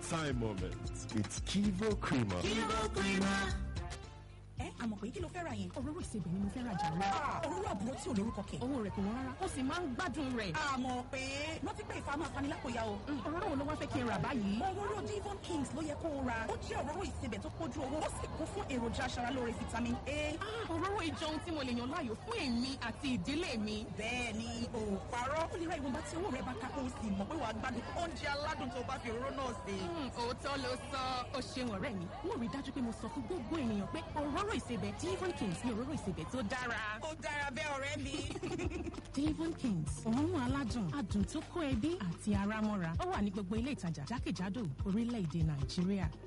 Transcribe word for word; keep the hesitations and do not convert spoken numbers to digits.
time moment. It's Kivo Creamer. Kivo Creamer. ẹ àmọ̀ pé kí ló fẹ́ ra yẹn. òróró ìsebẹ̀ ni mo fẹ́ ra jàre. òróró àbúrò tí ò lórúkọ kẹ̀. owó rẹ̀ kò wọ́n rárá ó sì máa ń gbádùn rẹ̀. àmọ̀ pé rántí pé ìfà máa fani lápòyà o. òróró wo ló wá fẹ́ kí n rà báyìí. òróró Devon Kings ló yẹ kó o ra. ó jẹ́ òróró ìsebẹ̀ tó pójú owó ó sì kún fún èròjà aṣaralóore vitamin A. òróró ìjọun tí mo lè yàn láàyò fún èmi àti ìdílé mi. bẹ́ẹ̀ ni o parọ́. ó lè ra ìwọ̀nba tí owó rẹ̀ bá ká kó o sì mọ̀ pé wàá gbádùn oúnjẹ aládùn tó bá fi òróró náà sè. òótọ́ ló sọ ó ṣeun ọ̀rẹ́ mi mo rí dájú pé mo sọ fún gbogbo ènìyàn pé òróró ìsebẹ̀ Devon Kings ní òróró ìsebẹ̀ tó dára. ó dára bẹ́ẹ̀ ọ̀rẹ́ mi. Devon Kings òórùn aládùn adùn tó kó ẹbí àti ara mọ́ra ó wà ní gbogbo ilé ìtajà jákèjádò orílẹ̀-èdè Nàìjíríà.